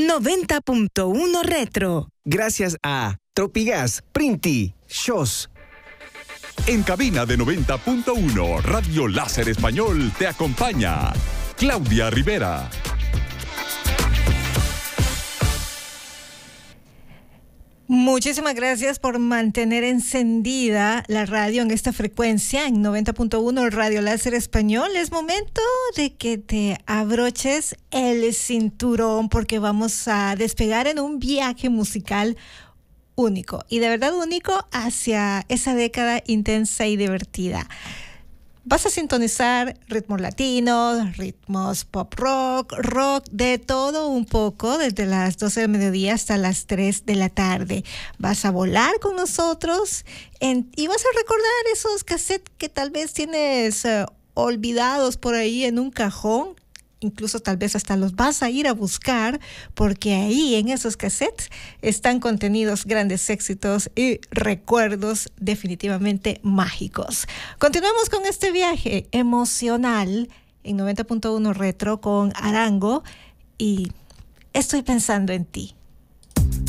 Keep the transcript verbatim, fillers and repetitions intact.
noventa punto uno Retro. Gracias a Tropigas, Printi, Shos. En cabina de noventa punto uno, Radio Láser Español te acompaña Claudia Rivera. Muchísimas gracias por mantener encendida la radio en esta frecuencia, en noventa punto uno Radio Láser Español. Es momento de que te abroches el cinturón porque vamos a despegar en un viaje musical único, y de verdad único, hacia esa década intensa y divertida. Vas a sintonizar ritmos latinos, ritmos pop rock, rock, de todo un poco, desde las doce del mediodía hasta las tres de la tarde. Vas a volar con nosotros en, y vas a recordar esos cassettes que tal vez tienes uh, olvidados por ahí en un cajón. Incluso tal vez hasta los vas a ir a buscar, porque ahí en esos cassettes están contenidos grandes éxitos y recuerdos definitivamente mágicos. Continuamos con este viaje emocional en noventa punto uno Retro con Arango y Estoy pensando en ti.